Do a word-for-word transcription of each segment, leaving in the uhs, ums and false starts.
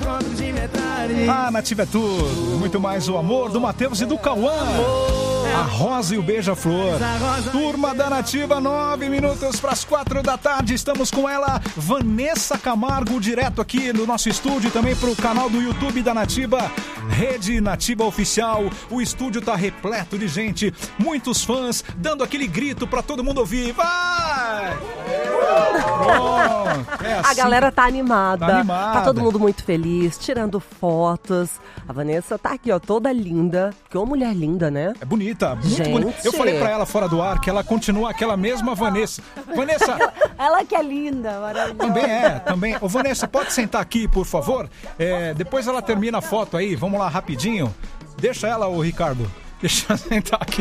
Ah, Nativa é tudo. Muito mais o amor do Matheus e do Cauã. A Rosa e o Beija-Flor. Turma da Nativa, nove minutos para as quatro da tarde. Estamos com ela, Vanessa Camargo, direto aqui no nosso estúdio, também para o canal do YouTube da Nativa, Rede Nativa Oficial. O estúdio tá repleto de gente, muitos fãs, dando aquele grito para todo mundo ouvir. Vai! Pronto, é assim. A galera tá animada, tá animada. Tá todo mundo muito feliz, tirando fotos. A Vanessa tá aqui, ó, toda linda. Que ô mulher linda, né? É bonita, muito Gente. bonita. Eu falei pra ela fora do ar que ela continua aquela mesma Vanessa. Vanessa... Ela que é linda, maravilhosa. Também é, também. Ô, Vanessa, pode sentar aqui, por favor? É, depois ela termina a foto aí, vamos lá rapidinho. Deixa ela, ô Ricardo. Deixa ela sentar aqui.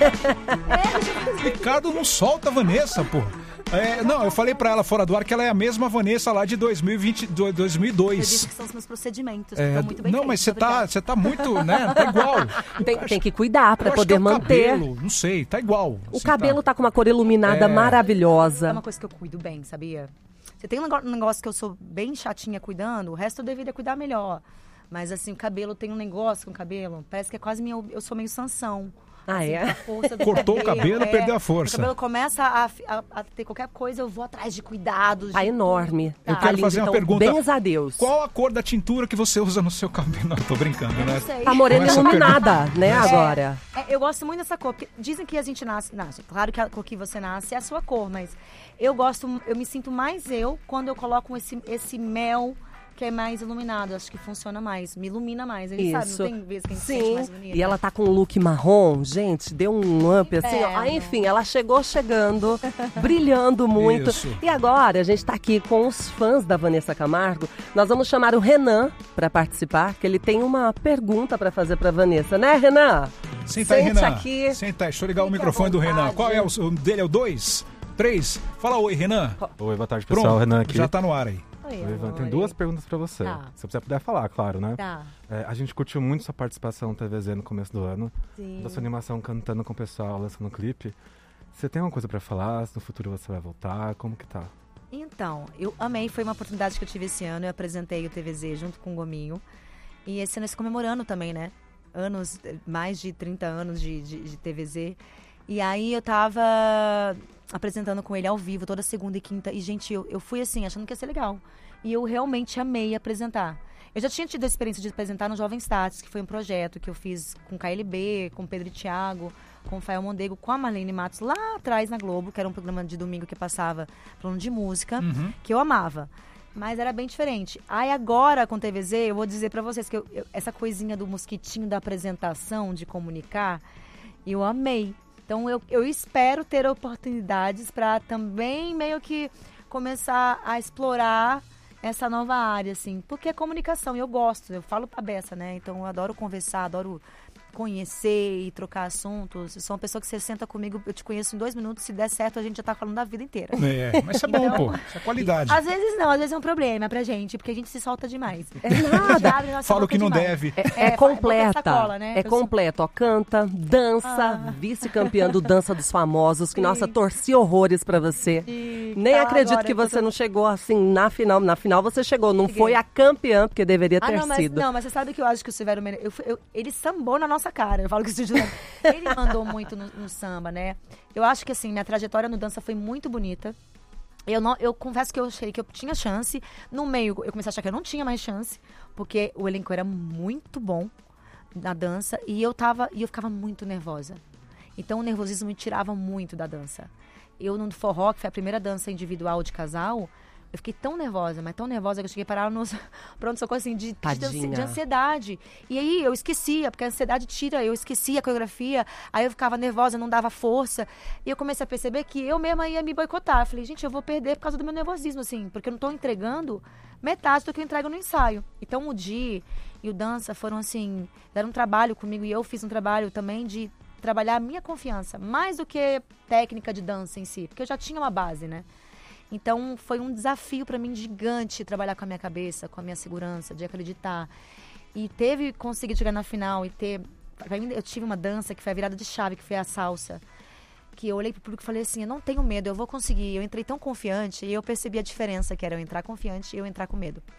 Ricardo não solta a Vanessa, pô. É, não, eu falei pra ela fora do ar que ela é a mesma Vanessa lá de dois mil e vinte, dois mil e dois. Eu disse que são os meus procedimentos, É, estão muito bem não, feitos, mas você obrigada. tá, você tá muito, né? Tá igual. Tem, tem que cuidar pra Eu acho poder que é o manter. cabelo, não sei, tá igual. O assim, cabelo tá com uma cor iluminada É. maravilhosa. É uma coisa que eu cuido bem, sabia? Você tem um negócio, um negócio que eu sou bem chatinha cuidando, o resto eu deveria cuidar melhor. Mas assim, o cabelo, tem um negócio com o cabelo, parece que é quase minha, eu sou meio Sansão. Ah, Assim, é? a força do Cortou o cabelo, é, perdeu a força. O cabelo começa a, a- a ter qualquer coisa, eu vou atrás de cuidados. Tá de enorme. Eu Tá. quero lindo, fazer uma então, pergunta. bens a Deus. Qual a cor da tintura que você usa no seu cabelo? Não, tô brincando, né? Não sei. Tá morena Começa a iluminada, né, É, agora. é, eu gosto muito dessa cor, porque dizem que a gente nasce, nasce. Claro que a cor que você nasce é a sua cor, mas eu gosto, eu me sinto mais eu quando eu coloco esse, esse mel que é mais iluminado. Acho que funciona mais, me ilumina mais. Ele sabe, Isso. não tem vezes que a gente se sente Sim, mais bonita. e ela tá com um look marrom, gente, deu um up assim, ó. Ah, Inferno. enfim, ela chegou chegando, brilhando muito. Isso. E agora a gente tá aqui com os fãs da Vanessa Camargo. Nós vamos chamar o Renan pra participar, que ele tem uma pergunta pra fazer pra Vanessa, né, Renan? Senta aí, Sente Renan. aqui. Senta aí, deixa eu ligar o Fique à microfone do Renan. vontade. Qual é o, o dele? É o dois? Três? Fala oi, Renan. Oi, boa tarde, pessoal. Pronto, Renan aqui. já tá no ar aí. Oi, Oi, Ivan. amor. Tem duas perguntas pra você. Tá. Se você puder falar, claro, né? Tá, É, a gente curtiu muito sua participação no T V Z no começo do ano. sim. Da sua animação cantando com o pessoal, lançando um clipe. Você tem alguma coisa pra falar? Se no futuro você vai voltar? Como que tá? Então, eu amei, foi uma oportunidade que eu tive esse ano. Eu apresentei o T V Z junto com o Gominho. E esse ano, comemorando também, né? Anos, mais de trinta anos de, de, de T V Z. E aí eu tava apresentando com ele ao vivo toda segunda e quinta. E, gente, eu, eu fui assim, achando que ia ser legal. E eu realmente amei apresentar. Eu já tinha tido a experiência de apresentar no Jovem Status, que foi um projeto que eu fiz com K L B, com Pedro e Thiago, com o Fael Mondego, com a Marlene Matos, lá atrás na Globo, que era um programa de domingo que passava falando de música, Uhum. que eu amava. Mas era bem diferente. Aí agora, com o T V Z, eu vou dizer pra vocês que eu- eu- essa coisinha do mosquitinho da apresentação, de comunicar, eu amei. Então eu, eu espero ter oportunidades pra também meio que começar a explorar essa nova área, assim. Porque é comunicação, e eu gosto, eu falo pra beça, né? Então eu adoro conversar, adoro conhecer e trocar assuntos. Eu sou uma pessoa que você senta comigo, eu te conheço em dois minutos, se der certo a gente já tá falando da vida inteira. É, mas isso é bom, Então- pô. Isso é qualidade. Às vezes não, às vezes é um problema pra gente, porque a gente se solta demais. É nada. Abre nossa Fala o boca que não demais. deve. É, É, é completa. é sacola, né? É Eu sou- completo, ó. Canta, dança, Ah. vice-campeã do Dança dos Famosos, que, Sim. nossa, torci horrores pra você. E Nem tá acredito agora, que eu tô- você não chegou assim na final. Na final você chegou, não Cheguei. foi a campeã, porque deveria Ah, ter não, mas, sido. não, mas você sabe que eu acho que o Severo Menezes, eu, fui- eu- ele sambou na nossa cara. Eu falo que isso de ele mandou muito no, no samba, né? Eu acho que assim, minha trajetória no dança foi muito bonita. Eu, não, eu confesso que eu achei que eu tinha chance. No meio, eu comecei a achar que eu não tinha mais chance, porque o elenco era muito bom na dança e eu tava e eu ficava muito nervosa. Então o nervosismo me tirava muito da dança. Eu no forró, que foi a primeira dança individual de casal, eu fiquei tão nervosa, mas tão nervosa que eu cheguei a parar no pronto-socorro, assim, de, de, Tadinha. de ansiedade. E aí eu esquecia, porque a ansiedade tira, eu esquecia a coreografia, aí eu ficava nervosa, não dava força. E eu comecei a perceber que eu mesma ia me boicotar. Eu falei, gente, eu vou perder por causa do meu nervosismo, assim, porque eu não tô entregando metade do que eu entrego no ensaio. Então o Di e o Dança foram, assim, deram um trabalho comigo, e eu fiz um trabalho também de trabalhar a minha confiança, mais do que técnica de dança em si, porque eu já tinha uma base, né? Então, foi um desafio para mim gigante trabalhar com a minha cabeça, com a minha segurança, de acreditar. E teve, conseguir chegar na final e ter... Pra mim, eu tive uma dança que foi a virada de chave, que foi a salsa. Que eu olhei pro público e falei assim, eu não tenho medo, eu vou conseguir. Eu entrei tão confiante e eu percebi a diferença que era eu entrar confiante e eu entrar com medo.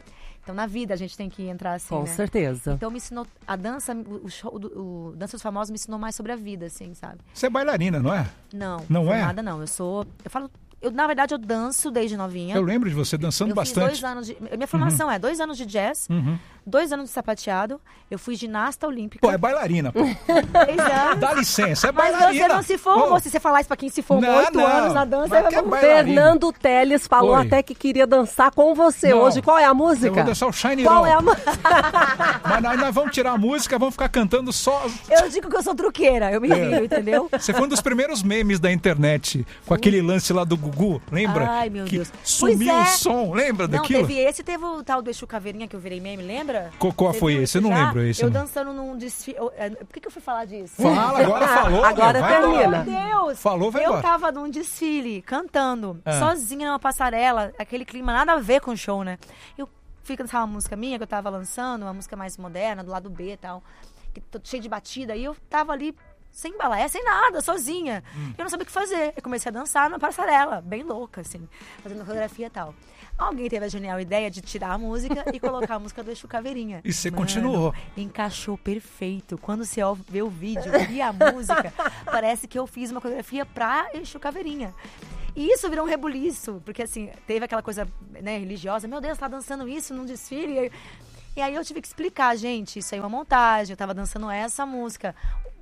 Então, na vida, a gente tem que entrar assim, Com né? certeza. Então, me ensinou... A dança, o, show, o, o Dança dos Famosos me ensinou mais sobre a vida, assim, sabe? Você é bailarina, não é? Não. Não é? Nada, não. Eu sou... Eu falo... Eu, na verdade, eu danço desde novinha. Eu lembro de você dançando eu bastante. Fiz dois anos de... Minha formação uhum. é dois anos de jazz, uhum. dois anos de sapateado. Eu fui ginasta olímpica. Pô, é bailarina, pô. Três anos. Dá licença, é Mas bailarina. você não se formou. Pô. Se você falar isso pra quem se formou oito anos na dança, Mas é que é vamos... Fernando Teles falou Oi. até que queria dançar com você Não. hoje. Qual é a música? Eu vou dançar o Shine Qual On. é a música? Mas nós, nós vamos tirar a música, vamos ficar cantando só... Eu digo que eu sou truqueira, eu me É. rio, entendeu? Você foi um dos primeiros memes da internet, com aquele lance lá do Gugu, lembra? Ai, meu que Deus. Sumiu Pois é. o som, lembra Não, daquilo? teve esse, teve o tal do Exu Caveirinha que eu virei meme, lembra? Qual, qual Você foi viu esse? Eu isso não já? lembro esse. Eu não. dançando num desfile... eu- é, Por que, que eu fui falar disso? Fala, agora falou. Agora vai termina. embora. Meu Deus! Falou, vai eu embora. tava num desfile, cantando, Ah. sozinha numa passarela, aquele clima nada a ver com o show, né? Eu fui cantar uma música minha que eu tava lançando, uma música mais moderna, do lado B e tal, que tô cheio de batida, e eu tava ali sem balé, sem nada, sozinha. Hum. Eu não sabia o que fazer. Eu comecei a dançar na passarela, bem louca, assim, fazendo coreografia e tal. Alguém teve a genial ideia de tirar a música e colocar a música do Exu Caveirinha. E você Mano, continuou. Encaixou perfeito. Quando você vê o vídeo e a música, parece que eu fiz uma coreografia pra Exu Caveirinha. E isso virou um rebuliço, porque assim, teve aquela coisa, né, religiosa. Meu Deus, tá dançando isso num desfile? E aí eu tive que explicar, gente, isso aí é uma montagem, eu tava dançando essa música.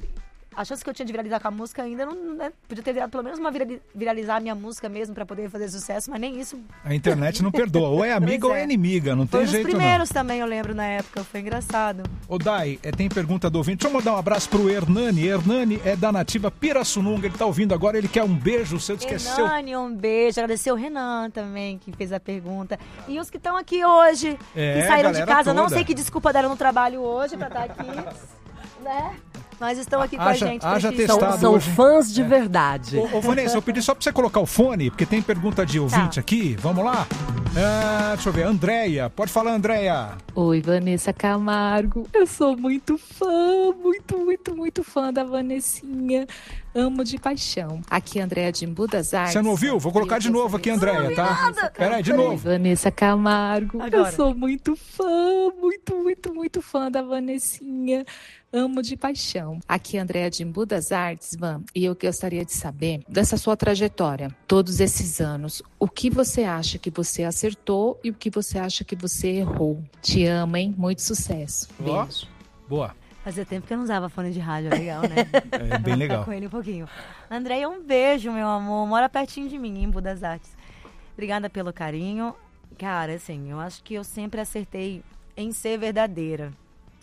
A chance que eu tinha de viralizar com a música ainda não, né, podia ter virado pelo menos uma virali- viralizar a minha música mesmo pra poder fazer sucesso, mas nem isso. A internet não perdoa. Ou é amiga Pois ou é é. inimiga. Não Foi tem um dos jeito primeiros também, eu lembro, na época. Foi engraçado. não. Ô Dai, é, tem pergunta do ouvinte. Deixa eu mandar um abraço pro Hernani. Hernani é da nativa Pirassununga. Ele tá ouvindo agora. Ele quer um beijo. Você esqueceu. Hernani, um beijo. Agradecer o Renan também, que fez a pergunta. E os que estão aqui hoje, É, que saíram de galera casa. Não toda. sei que desculpa deram no trabalho hoje pra estar aqui, né? Mas estão aqui com Haja- a gente. haja prestigiando. São, testado são hoje. fãs de verdade. Ô, ô Vanessa, eu pedi só pra você colocar o fone, porque tem pergunta de ouvinte Tá. aqui. Vamos lá? Ah, deixa eu ver. Andréia. Pode falar, Andréia. Oi, Vanessa Camargo. Eu sou muito fã, muito, muito, muito fã da Vanessinha. Amo de paixão. Aqui é a Andréia de Embu das Artes. Você não ouviu? Vou colocar de novo aqui, Andréia, tá? Peraí, de Oi, novo. Vanessa Camargo. Agora. Eu sou muito fã, muito, muito, muito fã da Vanessinha. Amo de paixão. Aqui é a Andréia de Embu das Artes, Van, e eu gostaria de saber dessa sua trajetória, todos esses anos, o que você acha que você acertou e o que você acha que você errou. Te amo, hein? Muito sucesso. Ó. Beijo. Boa. Fazia tempo que eu não usava fone de rádio, é legal, né? É bem legal. Com ele um pouquinho. Andréia, um beijo, meu amor. Mora pertinho de mim, em Embu das Artes. Obrigada pelo carinho. Cara, assim, eu acho que eu sempre acertei em ser verdadeira.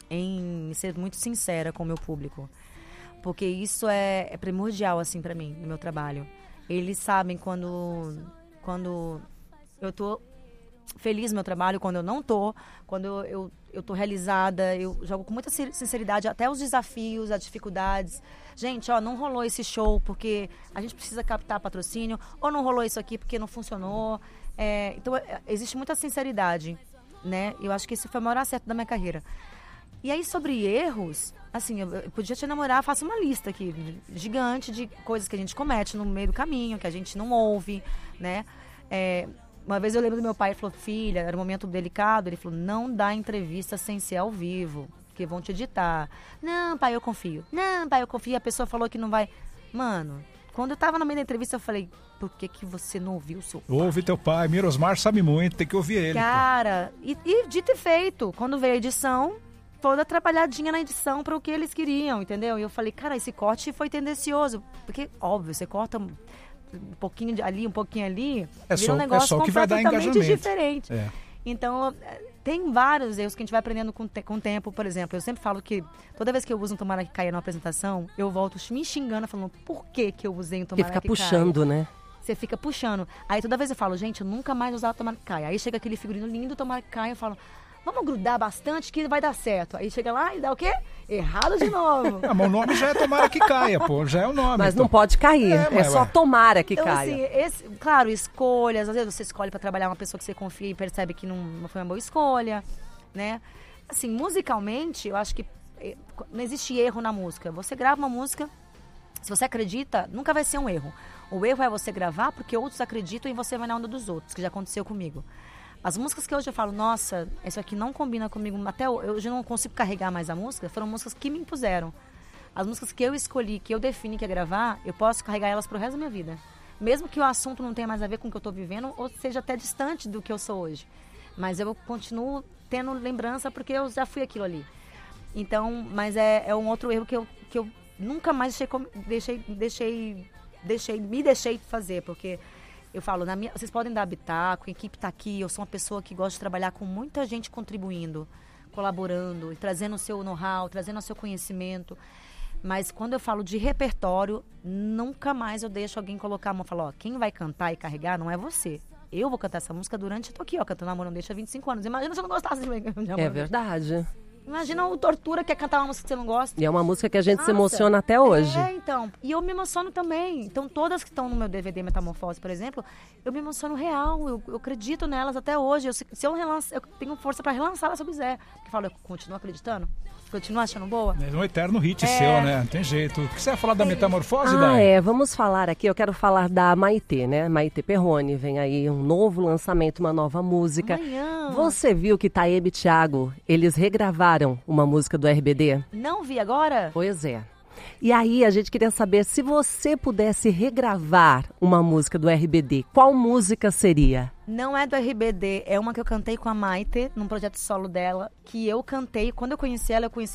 Em ser muito sincera com o meu público. Porque isso é, é primordial, assim, pra mim, no meu trabalho. Eles sabem quando, quando eu tô feliz no meu trabalho, quando eu não tô, quando eu, eu, eu tô realizada, eu jogo com muita sinceridade até os desafios, as dificuldades. Gente, ó, não rolou esse show porque a gente precisa captar patrocínio, ou não rolou isso aqui porque não funcionou. É, então, é, existe muita sinceridade, né? Eu acho que esse foi o maior acerto da minha carreira. E aí, sobre erros, assim, eu, eu podia te namorar, faço uma lista aqui, gigante de coisas que a gente comete no meio do caminho, que a gente não ouve, né? É, uma vez eu lembro do meu pai, ele falou, filha, era um momento delicado, ele falou, não dá entrevista sem ser ao vivo, porque vão te editar. Não, pai, eu confio. Não, pai, eu confio. A pessoa falou que não vai... Mano, quando eu tava no meio da entrevista, eu falei, por que que você não ouviu o seu pai? Ouve teu pai. Mirosmar sabe muito, tem que ouvir ele. Cara, e, e dito e feito, quando veio a edição... toda trabalhadinha na edição para o que eles queriam, entendeu? E eu falei, cara, esse corte foi tendencioso. Porque, óbvio, você corta um pouquinho de ali, um pouquinho ali, É vira só- um é negócio só o que vai dar completamente engajamento. diferente. É. Então, tem vários erros que a gente vai aprendendo com, te- com o tempo. Por exemplo, eu sempre falo que toda vez que eu uso um tomara que caia numa apresentação, eu volto me xingando, falando, por que que eu usei um Porque tomara fica que puxando, caia? né? Você fica puxando. Aí toda vez eu falo, gente, eu nunca mais vou usar o tomara que caia. Aí chega aquele figurino lindo, tomara que caia, eu falo... Vamos grudar bastante que vai dar certo. Aí chega lá e dá o quê? Errado de novo. Ah, mas o nome já é tomara que caia, pô. Já é o nome. Mas então. não pode cair. É, É, mas só ué. tomara que Então, caia. assim, esse, claro, escolhas. Às vezes você escolhe pra trabalhar uma pessoa que você confia e percebe que não, não foi uma boa escolha, né? Assim, musicalmente, eu acho que eh, não existe erro na música. Você grava uma música, se você acredita, nunca vai ser um erro. O erro é você gravar porque outros acreditam e você vai na onda dos outros, que já aconteceu comigo. As músicas que hoje eu falo, nossa, isso aqui não combina comigo, até hoje eu não consigo carregar mais a música, foram músicas que me impuseram. As músicas que eu escolhi, que eu defini que ia gravar, eu posso carregar elas pro resto da minha vida. Mesmo que o assunto não tenha mais a ver com o que eu tô vivendo, ou seja até distante do que eu sou hoje. Mas eu continuo tendo lembrança porque eu já fui aquilo ali. Então, mas é, é um outro erro que eu, que eu nunca mais deixei, deixei, deixei, deixei, me deixei fazer, porque eu falo, na minha, vocês podem dar habitaco, a equipe está aqui, eu sou uma pessoa que gosta de trabalhar com muita gente contribuindo, colaborando, trazendo o seu know-how, trazendo o seu conhecimento. Mas quando eu falo de repertório, nunca mais eu deixo alguém colocar a mão e falar, ó, quem vai cantar e carregar não é você. Eu vou cantar essa música durante... Eu tô aqui, ó, cantando Amor Não Deixa há vinte e cinco anos. Imagina se eu não gostasse de Amor. É verdade. Imagina o tortura que é cantar uma música que você não gosta. E é uma música que a gente Nossa, se emociona até hoje. É, então. E eu me emociono também. Então, todas que estão no meu D V D Metamorfose, por exemplo, eu me emociono real. Eu, eu acredito nelas até hoje. Eu, se eu relanço, eu tenho força pra relançá-las se eu quiser. Porque eu falo, eu continuo acreditando. Continuo achando boa. É um eterno hit É. seu, né? Não tem jeito. O que você vai falar da Metamorfose, Ah, Dai? é. Vamos falar aqui. Eu quero falar da Maitê, né? Maitê Perrone. Vem aí um novo lançamento, uma nova música. Amanhã. Você viu que Taebe e Thiago, eles regravaram uma música do R B D? Não vi agora? Pois é. E aí, a gente queria saber, se você pudesse regravar uma música do R B D, qual música seria? Não é do R B D, é uma que eu cantei com a Maite, num projeto solo dela, que eu cantei, quando eu conheci ela, eu conheci